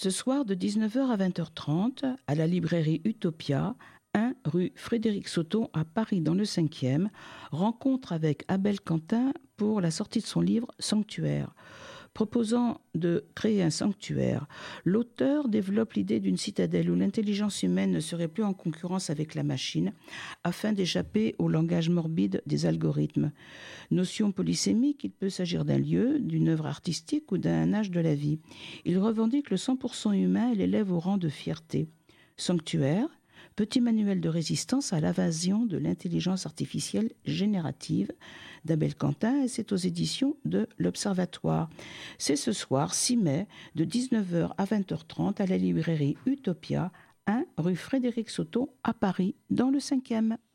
Ce soir de 19h à 20h30, à la librairie Utopia, 1 rue Frédéric Sauton à Paris dans le 5e, rencontre avec Abel Quentin pour la sortie de son livre Sanctuaire. Proposant de créer un sanctuaire, l'auteur développe l'idée d'une citadelle où l'intelligence humaine ne serait plus en concurrence avec la machine, afin d'échapper au langage morbide des algorithmes. Notion polysémique, il peut s'agir d'un lieu, d'une œuvre artistique ou d'un âge de la vie. Il revendique le 100% humain et l'élève au rang de fierté. Sanctuaire, petit manuel de résistance à l'invasion de l'intelligence artificielle générative d'Abel Quentin, et c'est aux éditions de l'Observatoire. C'est ce soir 6 mai de 19h à 20h30 à la librairie Utopia, 1 rue Frédéric Sauton à Paris dans le 5e.